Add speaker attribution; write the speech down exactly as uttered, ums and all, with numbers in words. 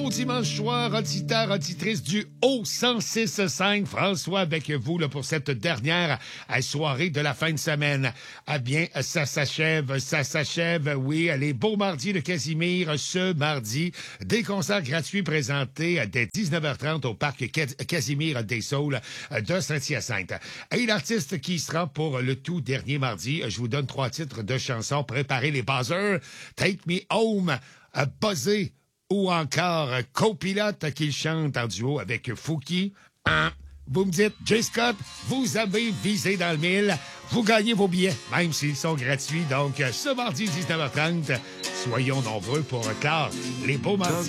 Speaker 1: Bon dimanche soir, auditeurs, auditrices du Haut cent six virgule cinq. François avec vous là, pour cette dernière euh, soirée de la fin de semaine. Ah bien, ça s'achève, ça s'achève, oui. Les beaux mardis de Casimir ce mardi. Des concerts gratuits présentés euh, dès dix-neuf heures trente au parc Casimir des Saules euh, de Saint-Hyacinthe. Et l'artiste qui sera pour le tout dernier mardi, je vous donne trois titres de chansons. Préparez les buzzers. Take Me Home, euh, Buzzer, ou encore Copilote qu'il chante en duo avec Fouki. Hein? Vous me dites, J. Scott, vous avez visé dans le mille. Vous gagnez vos billets, même s'ils sont gratuits. Donc, ce mardi dix-neuf heures trente, soyons nombreux pour clore les beaux mardis.